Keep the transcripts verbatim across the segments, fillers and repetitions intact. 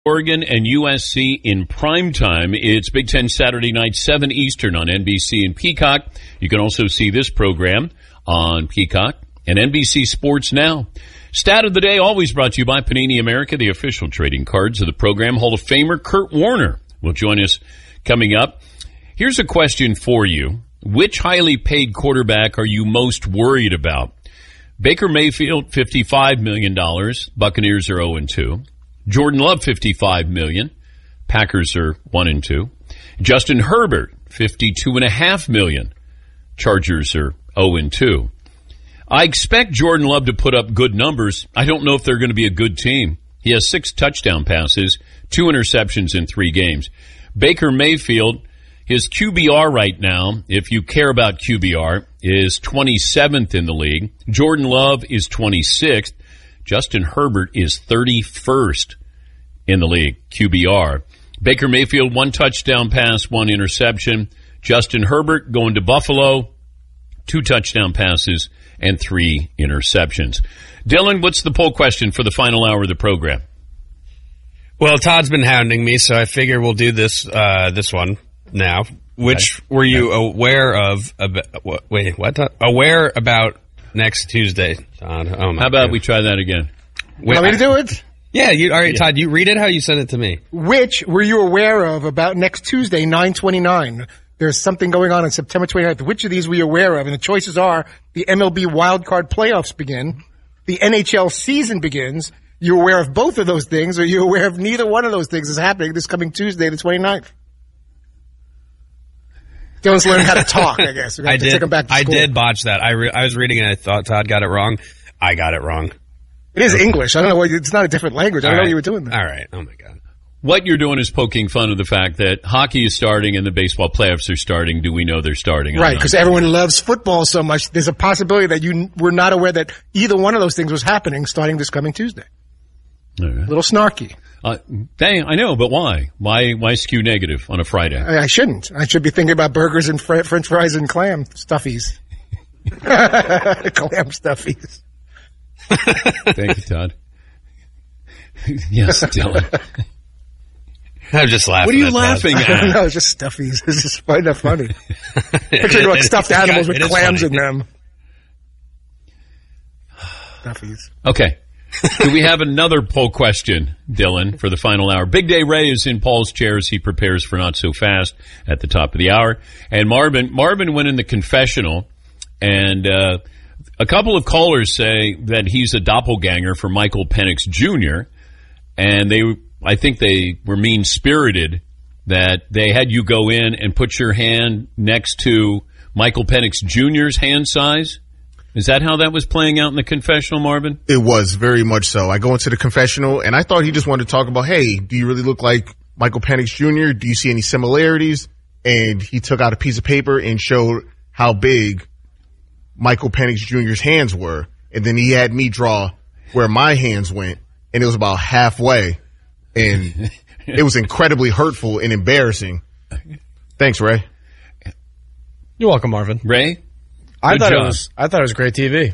Oregon and U S C in prime time. It's Big Ten Saturday night, seven Eastern on N B C and Peacock. You can also see this program on Peacock and N B C Sports Now. Stat of the day, always brought to you by Panini America, the official trading cards of the program. Hall of Famer Kurt Warner will join us coming up. Here's a question for you. Which highly paid quarterback are you most worried about? Baker Mayfield, fifty-five million dollars. Buccaneers are oh and two. Jordan Love, fifty-five million dollars. Packers are one and two. Justin Herbert, fifty-two point five million dollars. Chargers are oh and two. I expect Jordan Love to put up good numbers. I don't know if they're going to be a good team. He has six touchdown passes, two interceptions in three games. Baker Mayfield, his Q B R right now, if you care about Q B R, is twenty-seventh in the league. Jordan Love is twenty-sixth. Justin Herbert is thirty-first in the league, Q B R. Baker Mayfield, one touchdown pass, one interception. Justin Herbert going to Buffalo, two touchdown passes and three interceptions. Dylan, what's the poll question for the final hour of the program? Well, Todd's been hounding me, so I figure we'll do this uh, this one now. Which okay. were you aware of? About, wait, what? Aware about next Tuesday, Todd? Oh my How about God. we try that again? Wait, Want me to do it? Yeah, you, all right, Todd, you read it how you sent it to me. Which were you aware of about next Tuesday, nine twenty-nine? There's something going on on September twenty-ninth. Which of these were you aware of? And the choices are the M L B wildcard playoffs begin, the N H L season begins. You're aware of both of those things, or you're aware of neither one of those things is happening this coming Tuesday, the twenty-ninth? Dylan's learning how to talk, I guess. I did. I did botch that. I re- I was reading and I thought Todd got it wrong. I got it wrong. It is English. I don't know why it's not a different language. I don't All know right. what you were doing there. All right. Oh my God. What you're doing is poking fun of the fact that hockey is starting and the baseball playoffs are starting. Do we know they're starting? Right, because everyone loves football so much. There's a possibility that you were not aware that either one of those things was happening starting this coming Tuesday. All right. A little snarky. Uh, dang, I know, but why? Why? Why skew negative on a Friday? I, I shouldn't. I should be thinking about burgers and fr- French fries and clam stuffies. Clam stuffies. Thank you, Todd. Yes, Dylan. I'm just laughing. What are you at laughing that. at? No, it's just stuffies. It's just find that funny. Picture like stuffed animals with clams in them. Stuffies. Okay. Do we have another poll question, Dylan, for the final hour? Big Day Ray is in Paul's chair as he prepares for Not So Fast at the top of the hour. And Marvin, Marvin went in the confessional, and uh, a couple of callers say that he's a doppelganger for Michael Penix Junior, and they, I think they were mean-spirited that they had you go in and put your hand next to Michael Penix Junior's hand size. Is that how that was playing out in the confessional, Marvin? It was very much so. I go into the confessional, and I thought he just wanted to talk about, hey, do you really look like Michael Penix Junior? Do you see any similarities? And he took out a piece of paper and showed how big Michael Penix Junior's hands were. And then he had me draw where my hands went, and it was about halfway. And it was incredibly hurtful and embarrassing. Thanks, Ray. You're welcome, Marvin. Ray? I Good thought job. it was. I thought it was great T V.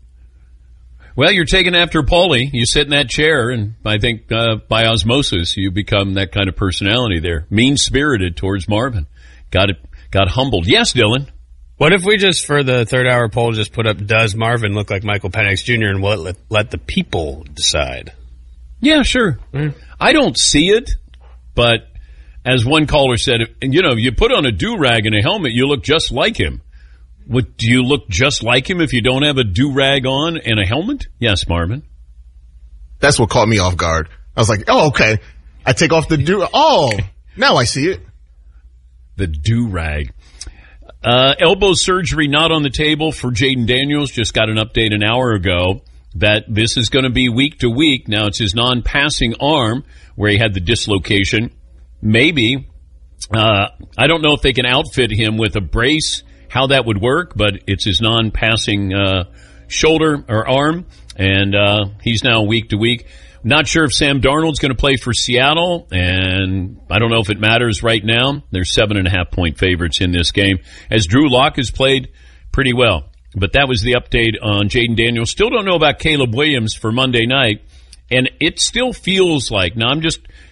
Well, you're taking after Paulie. You sit in that chair, and I think uh, by osmosis, you become that kind of personality there. Mean-spirited towards Marvin. Got it. Got humbled. Yes, Dylan. What if we just, for the third hour poll, just put up, does Marvin look like Michael Penix Junior, and we'll let, let the people decide? Yeah, sure. Mm. I don't see it, but as one caller said, you know, you put on a do-rag and a helmet, you look just like him. What, do you look just like him if you don't have a do-rag on and a helmet? Yes, Marvin. That's what caught me off guard. I was like, oh, okay. I take off the do. Oh, now I see it. The do-rag. Uh, elbow surgery not on the table for Jaden Daniels. Just got an update an hour ago that this is going to be week to week. Now, it's his non-passing arm where he had the dislocation. Maybe. Uh, I don't know if they can outfit him with a brace, how that would work, but it's his non-passing uh, shoulder or arm, and uh, he's now week to week. Not sure if Sam Darnold's going to play for Seattle, and I don't know if it matters right now. They're seven and a half point favorites in this game, as Drew Lock has played pretty well. But that was the update on Jaden Daniels. Still don't know about Caleb Williams for Monday night, and it still feels like, now I'm just